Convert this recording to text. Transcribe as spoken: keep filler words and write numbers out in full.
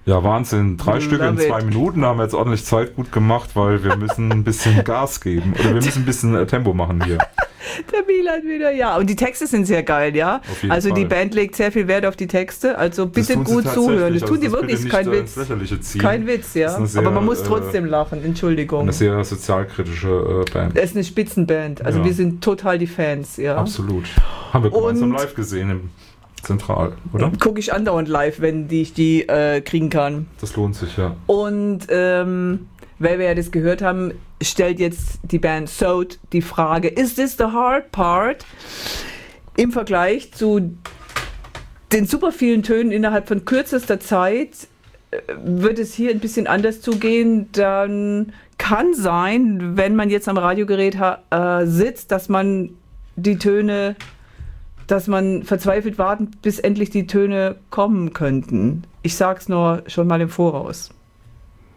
Ja, Wahnsinn. Drei Love Stücke in zwei it. Minuten haben wir jetzt ordentlich Zeit gut gemacht, weil wir müssen ein bisschen Gas geben. Oder wir müssen ein bisschen äh, Tempo machen hier. Der Milan wieder, ja. Und die Texte sind sehr geil, ja. Auf jeden Also die Fall. Band legt sehr viel Wert auf die Texte. Also Das bitte tun sie gut zuhören. Das tatsächlich. tun die Also das wirklich, bitte ist kein nicht, äh, ins Witz. Lächerliche ziehen. Kein Witz, Das ja. ist eine sehr, Aber man muss äh, trotzdem lachen, Entschuldigung. Eine sehr sozialkritische äh, Band. Es ist eine Spitzenband. Also Ja. wir sind total die Fans, ja. Absolut. Haben wir gemeinsam Und- live gesehen im Zentral, oder? Gucke ich andauernd live, wenn die, ich die äh, kriegen kann. Das lohnt sich, ja. Und ähm, weil wir ja das gehört haben, stellt jetzt die Band Sode die Frage, is this the hard part? Im Vergleich zu den super vielen Tönen innerhalb von kürzester Zeit äh, wird es hier ein bisschen anders zugehen. Dann kann sein, wenn man jetzt am Radiogerät ha- äh, sitzt, dass man die Töne, dass man verzweifelt warten, bis endlich die Töne kommen könnten. Ich sag's nur schon mal im Voraus.